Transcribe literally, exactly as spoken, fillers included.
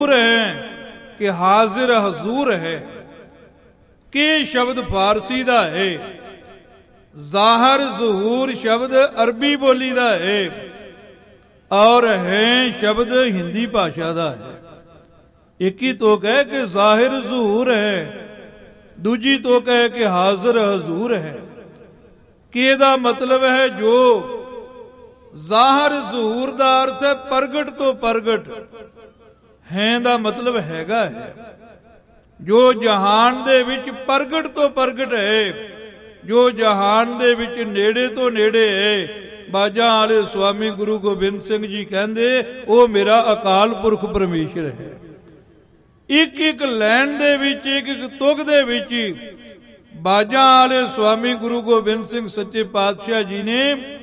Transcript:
ਹੈ ਕਿ ਹਾਜ਼ਰ ਹਜ਼ੂਰ ਹੈ ਕਿ ਸ਼ਬਦ ਫਾਰਸੀ ਦਾ ਹੈ, ਜ਼ਾਹਰ ਜ਼ਹੂਰ ਸ਼ਬਦ ਅਰਬੀ ਬੋਲੀ ਦਾ ਹੈ ਔਰ ਹੈ ਸ਼ਬਦ ਹਿੰਦੀ ਭਾਸ਼ਾ ਦਾ ਹੈ। ਇੱਕ ਹੀ ਤੋਕ ਹੈ ਕਿ ਜ਼ਾਹਿਰ ਜ਼ਹੂਰ ਹੈ, ਦੂਜੀ ਤੋਕ ਹੈ ਕਿ ਹਾਜ਼ਰ ਹਜ਼ੂਰ ਹੈ। ਕਿ ਇਹਦਾ ਮਤਲਬ ਹੈ ਜੋ ਜ਼ਾਹਰ ਜ਼ਹੂਰ ਦਾ ਅਰਥ ਹੈ ਪ੍ਰਗਟ ਤੋਂ ਪ੍ਰਗਟ, ਹੈ ਦਾ ਮਤਲਬ ਹੈਗਾ ਹੈ ਜੋ ਜਹਾਨ ਦੇ ਵਿੱਚ ਪ੍ਰਗਟ ਤੋਂ ਪ੍ਰਗਟ ਹੈ, ਜੋ ਜਹਾਨ ਦੇ ਵਿੱਚ ਨੇੜੇ ਤੋਂ ਨੇੜੇ ਹੈ। ਬਾਜਾਂ ਵਾਲੇ ਸਵਾਮੀ ਗੁਰੂ ਗੋਬਿੰਦ ਸਿੰਘ ਜੀ ਕਹਿੰਦੇ ਉਹ ਮੇਰਾ ਅਕਾਲ ਪੁਰਖ ਪਰਮੇਸ਼ਰ ਹੈ। ਇੱਕ ਇੱਕ ਲਾਈਨ ਦੇ ਵਿੱਚ, ਇੱਕ ਇੱਕ ਤੁਕ ਦੇ ਵਿੱਚ ਬਾਜਾਂ ਵਾਲੇ ਸਵਾਮੀ ਗੁਰੂ ਗੋਬਿੰਦ ਸਿੰਘ ਸੱਚੇ ਪਾਤਸ਼ਾਹ ਜੀ ਨੇ